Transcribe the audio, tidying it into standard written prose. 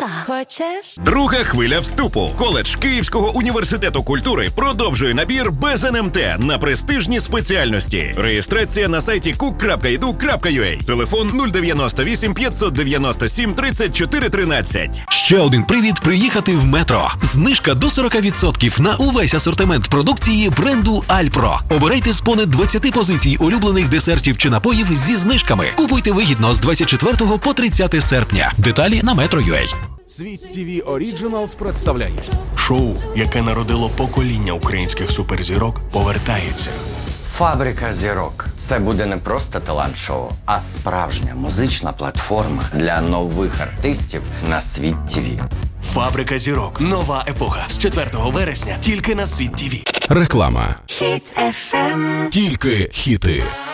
свята. Хочеш? Друга хвиля вступу. Коледж Київського університету культури продовжує набір без НМТ на престижні спеціальності. Реєстрація на сайті cook.edu.ua. Телефон 098 597 34 13. Ще один привід приїхати в Метро. Знижка до 40% на увесь асортимент продукції бренду Альпро. Обирайте з понад 20 позицій улюблених десертів чи напоїв зі знижками. Купуйте вигідно з 24 по 30 серпня. Деталі на Metro.ua. Світ ТВ Оріджиналс представляє шоу, яке народило покоління українських суперзірок, повертається. Фабрика зірок. Це буде не просто талант-шоу, а справжня музична платформа для нових артистів на Світ ТВ. Фабрика зірок. Нова епоха. З 4 вересня тільки на Світ ТВ. Реклама. Хіт FM. Тільки хіти.